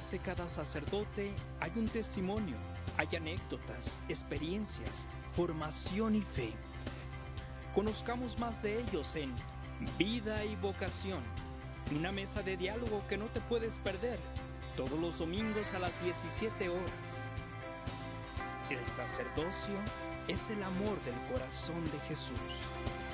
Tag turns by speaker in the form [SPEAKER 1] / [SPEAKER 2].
[SPEAKER 1] Detrás de cada sacerdote hay un testimonio, hay anécdotas, experiencias, formación y fe. Conozcamos más de ellos en Vida y Vocación, una mesa de diálogo que no te puedes perder, todos los domingos a las 17 horas. El sacerdocio es el amor del corazón de Jesús.